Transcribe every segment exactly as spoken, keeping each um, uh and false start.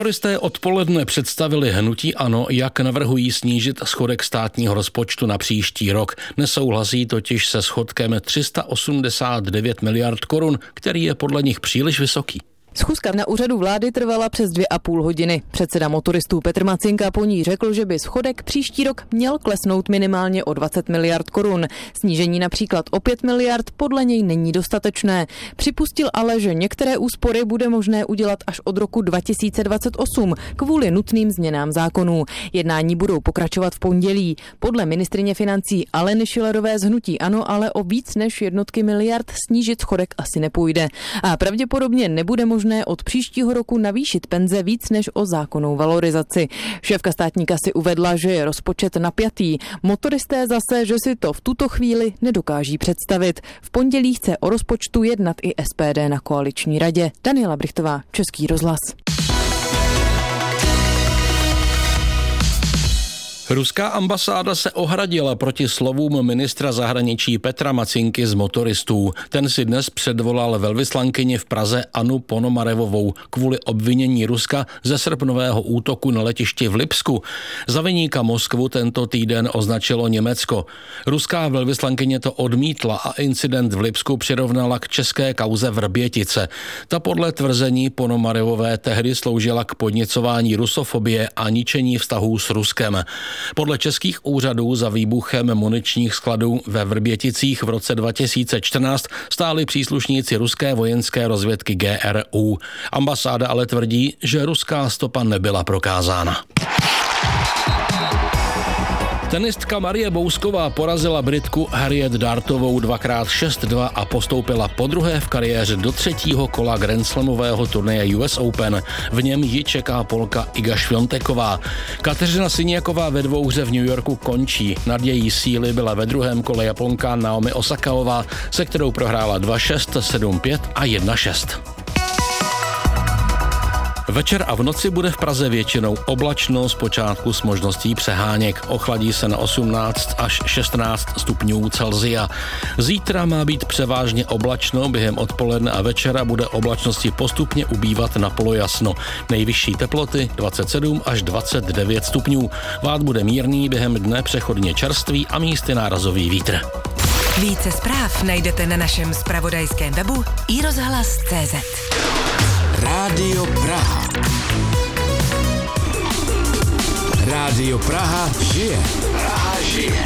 Motoristé odpoledne představili hnutí ANO, jak navrhují snížit schodek státního rozpočtu na příští rok. Nesouhlasí totiž se schodkem tři sta osmdesát devět miliard korun, který je podle nich příliš vysoký. Schůzka na úřadu vlády trvala přes dvě a půl hodiny. Předseda motoristů Petr Macinka po ní řekl, že by schodek příští rok měl klesnout minimálně o dvacet miliard korun. Snížení například o pět miliard podle něj není dostatečné. Připustil ale, že některé úspory bude možné udělat až od roku dva tisíce dvacet osm kvůli nutným změnám zákonů. Jednání budou pokračovat v pondělí. Podle ministryně financí Aleny Schillerové z hnutí ANO ale o víc než jednotky miliard snížit schodek asi nepůjde. A pravděpodobně nebude možné možné od příštího roku navýšit penze víc než o zákonnou valorizaci. Šéfka státní kasy uvedla, že je rozpočet napjatý. Motoristé zase, že si to v tuto chvíli nedokáží představit. V pondělí chce o rozpočtu jednat i S P D na koaliční radě. Daniela Brichtová, Český rozhlas. Ruská ambasáda se ohradila proti slovům ministra zahraničí Petra Macinky z motoristů. Ten si dnes předvolal velvyslankyni v Praze Annu Ponomarevovou kvůli obvinění Ruska ze srpnového útoku na letišti v Lipsku. Za viníka Moskvu tento týden označilo Německo. Ruská velvyslankyně to odmítla a incident v Lipsku přirovnala k české kauze Vrbětice. Ta podle tvrzení Ponomarevové tehdy sloužila k podněcování rusofobie a ničení vztahů s Ruskem. Podle českých úřadů za výbuchem muničních skladů ve Vrběticích v roce dva tisíce čtrnáct stáli příslušníci ruské vojenské rozvědky G R U. Ambasáda ale tvrdí, že ruská stopa nebyla prokázána. Tenistka Marie Bousková porazila Britku Harriet Dartovou dvakrát šest dva a postoupila podruhé v kariéře do třetího kola grandslamového turnaje U S Open. V něm ji čeká Polka Iga Świąteková. Kateřina Siniaková ve dvouhře v New Yorku končí. Nad její síly byla ve druhém kole Japonka Naomi Osakaová, se kterou prohrála dva šest, sedm pět a jedna šest. Večer a v noci bude v Praze většinou oblačno, zpočátku s možností přeháněk. Ochladí se na osmnáct až šestnáct stupňů Celsia. Zítra má být převážně oblačno, během odpoledne a večera bude oblačnosti postupně ubývat na polojasno. Nejvyšší teploty dvacet sedm až dvacet devět stupňů. Vád bude mírný, během dne přechodně čerstvý a místy nárazový vítr. Více zpráv najdete na našem zpravodajském webu i rozhlas tečka cé zet. Rádio Praha. Rádio Praha žije. Praha žije.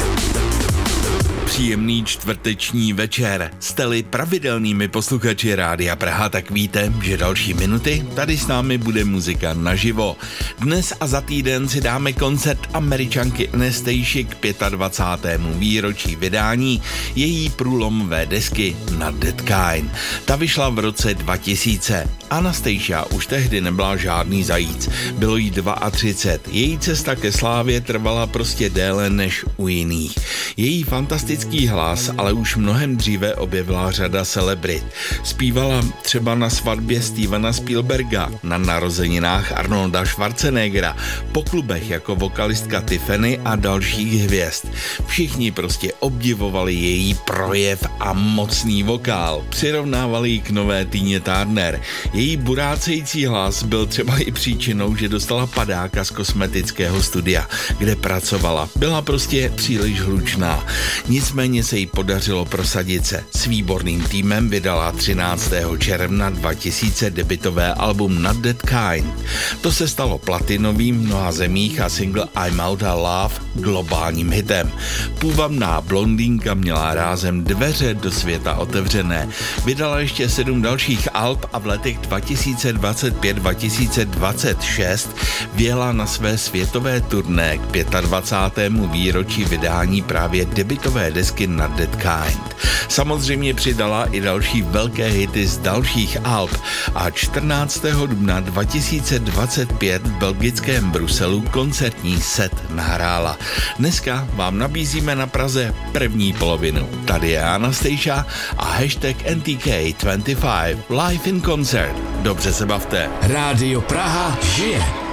Příjemný čtvrteční večer. Jste-li pravidelnými posluchači Rádia Praha, tak víte, že další minuty tady s námi bude muzika naživo. Dnes a za týden si dáme koncert Američanky Anastacie k dvacátému pátém výročí vydání její průlomové desky Not That Kind. Ta vyšla v roce dva tisíce. Anastacia už tehdy nebyla žádný zajíc. Bylo jí třicet dva. Její cesta ke slávě trvala prostě déle než u jiných. Její fantastický hlas ale už mnohem dříve objevila řada celebrit. Zpívala třeba na svatbě Stevena Spielberga, na narozeninách Arnolda Schwarzeneggera, po klubech jako vokalistka Tiffany a dalších hvězd. Všichni prostě obdivovali její projev a mocný vokál. Přirovnávali ji k nové Tině Turner. Její burácející hlas byl třeba i příčinou, že dostala padáka z kosmetického studia, kde pracovala. Byla prostě příliš hlučná. Nicméně se jí podařilo prosadit se. S výborným týmem vydala třináctého června dva tisíce debutové album Not That Kind. To se stalo platinovým v mnoha zemích a single I'm Out of Love globálním hitem. Půvabná blondýnka měla rázem dveře do světa otevřené. Vydala ještě sedm dalších alb a v letech dva tisíce dvacet pět dva tisíce dvacet šest vyjela na své světové turné k dvacátému pátému výročí vydání právě debutové desky Not That Kind. Samozřejmě přidala i další velké hity z dalších alb a čtrnáctého dubna dva tisíce dvacet pět v belgickém Bruselu koncertní set nahrála. Dneska vám nabízíme na Praze první polovinu. Tady je Anastacia a hashtag N T K dvacet pět Live in Concert. Dobře se bavte. Rádio Praha žije.